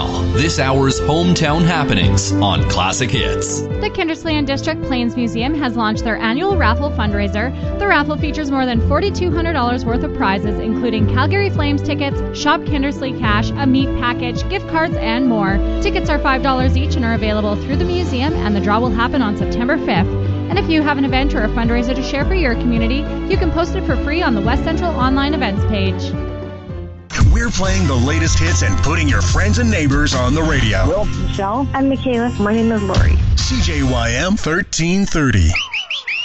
Now, this hour's hometown happenings on Classic Hits. The Kindersley and District Plains Museum has launched their annual raffle fundraiser. The raffle features more than $4,200 worth of prizes, including Calgary Flames tickets, Shop Kindersley cash, a meat package, gift cards, and more. Tickets are $5 each and are available through the museum, and the draw will happen on September 5th. And if you have an event or a fundraiser to share for your community, you can post it for free on the West Central online events page. We're playing the latest hits and putting your friends and neighbors on the radio. Will, Michelle. I'm Michaela. My name is Lori. CJYM 1330.